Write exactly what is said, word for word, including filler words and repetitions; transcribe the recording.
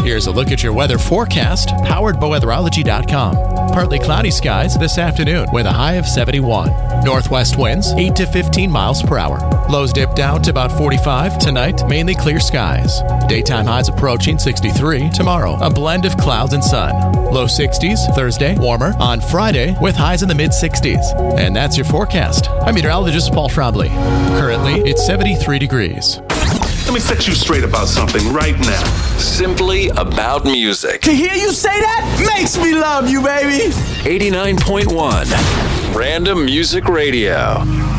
Here's a look at your weather forecast, powered by weatherology dot com. Partly cloudy skies this afternoon with a high of seventy-one. Northwest winds eight to fifteen miles per hour. Lows dip down to about forty-five. Tonight, mainly clear skies. Daytime highs approaching sixty-three. Tomorrow, a blend of clouds and sun. Low sixties. Thursday, warmer. On Friday, with highs in the mid-sixties. And that's your forecast. I'm meteorologist Paul Trombley. Currently, it's seventy-three degrees. Let me set you straight about something right now. Simply about music. To hear you say that makes me love you, baby. eighty-nine point one Random Music Radio.